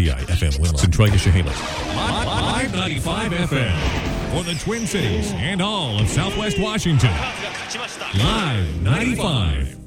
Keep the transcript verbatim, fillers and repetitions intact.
T I F M Winlow, Centralia, Chehalis. Live ninety-five F M for the Twin Cities and all of Southwest Washington. Live ninety-five.